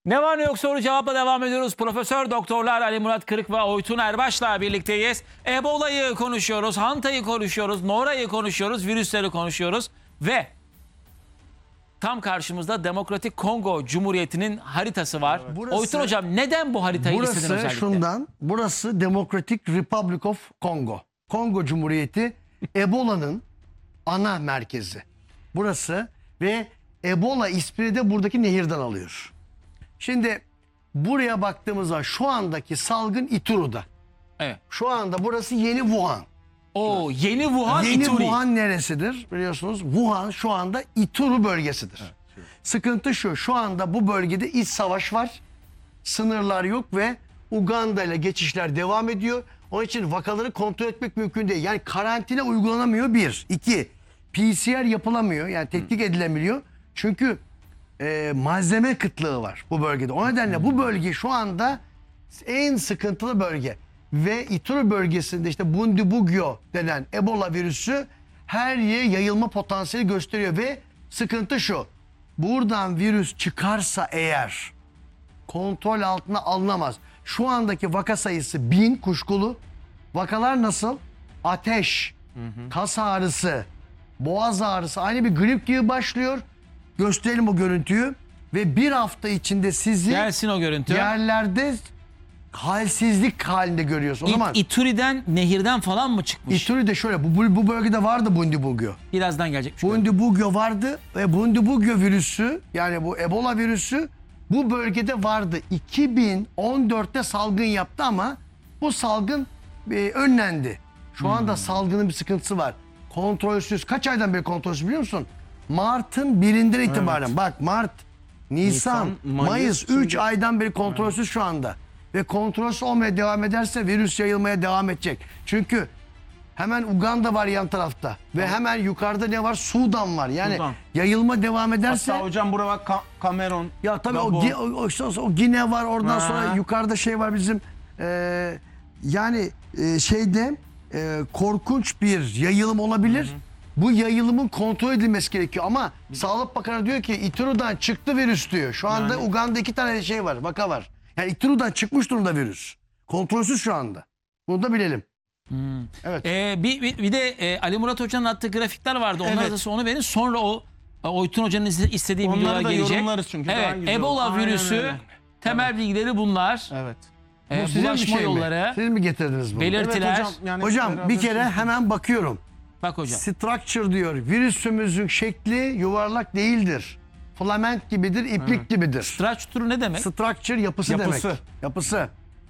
Ne var ne yok soru cevapla devam ediyoruz. Profesör Doktorlar Ali Murat Kırık ve Oytun Erbaş'la birlikteyiz. Ebola'yı konuşuyoruz, Hanta'yı konuşuyoruz, Nora'yı konuşuyoruz, virüsleri konuşuyoruz ve tam karşımızda Demokratik Kongo Cumhuriyeti'nin haritası var. Burası, Oytun hocam neden bu haritayı istedin özellikle? Burası şundan, burası Democratic Republic of Congo. Kongo Cumhuriyeti Ebola'nın ana merkezi. Burası ve Ebola ismini de buradaki nehirden alıyor. Şimdi buraya baktığımızda şu andaki salgın Ituru'da. Evet. Şu anda burası Yeni Wuhan. O Yeni Wuhan, Yeni Ituri. Wuhan neresidir? Biliyorsunuz Wuhan şu anda Ituru bölgesidir. Evet. Sıkıntı şu anda bu bölgede iç savaş var. Sınırlar yok ve Uganda ile geçişler devam ediyor. Onun için vakaları kontrol etmek mümkün değil. Yani karantina uygulanamıyor bir. İki, PCR yapılamıyor. Yani tetkik edilemiyor. Çünkü malzeme kıtlığı var bu bölgede. O nedenle bu bölge şu anda en sıkıntılı bölge. Ve Ituri bölgesinde işte Bundibugyo denen Ebola virüsü her yere yayılma potansiyeli gösteriyor. Ve sıkıntı şu. Buradan virüs çıkarsa eğer kontrol altına alınamaz. Şu andaki vaka sayısı 1000 kuşkulu. Vakalar nasıl? Ateş, kas ağrısı, boğaz ağrısı, aynı bir grip gibi başlıyor. Gösterelim o görüntüyü. Ve bir hafta içinde sizi Gelsin o görüntü. yerlerde halsizlik halinde görüyorsun. O zaman Ituri'den, nehirden falan mı çıkmış? Ituri'de şöyle, bu bölgede vardı Bundibugyo. Birazdan gelecek. Bundibugyo vardı ve Bundibugyo virüsü, yani bu Ebola virüsü bu bölgede vardı. 2014'te salgın yaptı ama bu salgın önlendi. Şu anda salgının bir sıkıntısı var. Kontrolsüz. Kaç aydan beri kontrolsüz biliyor musun? Mart'ın birinden itibaren. Evet. Bak Mart, Nisan, Mayıs 3 aydan beri kontrolsüz şu anda. Ve kontrolsüz olmaya devam ederse virüs yayılmaya devam edecek. Çünkü hemen Uganda var yan tarafta. Ve hemen yukarıda ne var? Sudan var. Yani yayılma devam ederse... Hatta hocam buraya bak Kamerun. Ya tabii o Gine var. Oradan sonra yukarıda şey var bizim... korkunç bir yayılım olabilir. Bu yayılımın kontrol edilmesi gerekiyor. Ama Sağlık Bakanı diyor ki Ituru'dan çıktı virüs diyor. Şu anda Uganda 2 tane şey var. Vaka var. Yani Ituru'dan çıkmış durumda virüs. Kontrolsüz şu anda. Bunu da bilelim. Evet. Bir de Ali Murat Hoca'nın attığı grafikler vardı. Onlar da onu verin. Sonra o Oytun Hoca'nın istediği videolar Onları da gelecek. yorumlarız çünkü. Evet. Daha güzel Ebola olur. virüsü Aynen öyle. temel bilgileri bunlar. Evet. Bu sizin bir Bulaşma şey yolları, mi? Siz mi getirdiniz bunu? belirtiler. Evet hocam, yani Hocam beraber bir kere hemen bakıyorum. Bak hocam. Structure diyor. Virüsümüzün şekli yuvarlak değildir. Filament gibidir, iplik gibidir. Structure ne demek? Structure yapısı demek. Yapısı.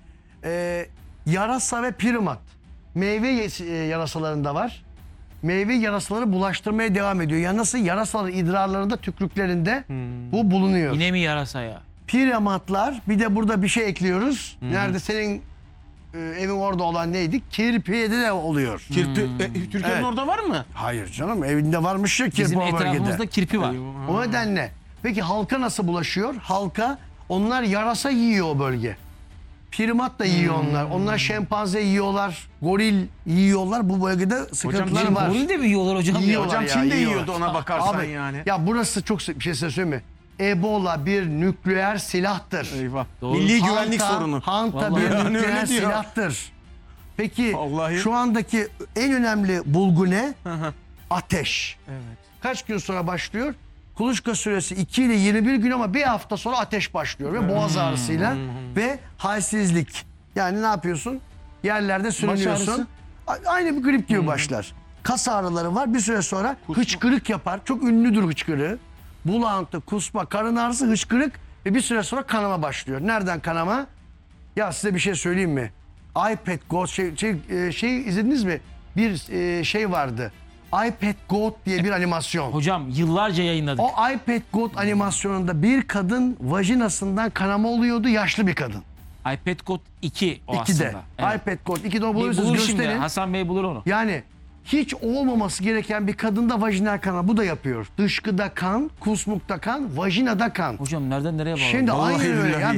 Yarasa ve primat. Meyve yarasalarında var. Meyve yarasaları bulaştırmaya devam ediyor. Yani nasıl? Yarasaların idrarlarında, tükrüklerinde bu bulunuyor. Yine mi yarasa ya? Primatlar, bir de burada bir şey ekliyoruz. Nerede senin evin orada olan neydi? Kirpi'de de oluyor. Kirpi, Türkiye'nin Evet. orada var mı? Hayır canım, evinde varmış ya kirpi Bizim o bölgede. etrafımızda kirpi var. O nedenle. Peki halka nasıl bulaşıyor? Halka, onlar yarasa yiyor o bölge. Primat da yiyor onlar. Onlar şempanze yiyorlar, goril yiyorlar. Bu bölgede sıkıntılar var. Goril de mi yiyorlar hocam? Yiyorlar Hocam ya, Çin de yiyorlar. yiyordu ona bakarsan Abi, yani. ya burası çok bir şey size söyleyeyim mi? Ebola bir nükleer silahtır. Eyvah. Doğru. Milli güvenlik sorunu. Hanta Vallahi bir yani nükleer öyle diyor. silahtır. Peki Vallahi. şu andaki en önemli bulgu ne? Ateş. Evet. Kaç gün sonra başlıyor? Kuluçka süresi 2 ile 21 gün ama bir hafta sonra ateş başlıyor ve boğaz ağrısıyla ve halsizlik. Yani ne yapıyorsun? Yerlerde sürünüyorsun. Aynı bir grip gibi başlar. Kas ağrıları var. Bir süre sonra hıçkırık yapar. Çok ünlüdür hıçkırığı. Bulantı, kusma, karın ağrısı, hıçkırık ve bir süre sonra kanama başlıyor. Nereden kanama? Ya size bir şey söyleyeyim mi? iPad Go şey izlediniz mi? Bir şey vardı. iPad Goat diye bir animasyon. Hocam yıllarca yayınladık. O iPad Goat animasyonunda bir kadın vajinasından kanama oluyordu, yaşlı bir kadın. iPad Code 2 o 2'de. aslında. Evet. iPad Goat 2'de o Bulur bulursunuz, şimdi. gösterin. Hasan Bey bulur onu. Yani hiç olmaması gereken bir kadında vajinal kanama, bu da yapıyor. Dışkıda kan, kusmukta kan, vajinada kan. Hocam nereden nereye bağlı? Şimdi Vallahi aynı öyle. billahi. Ya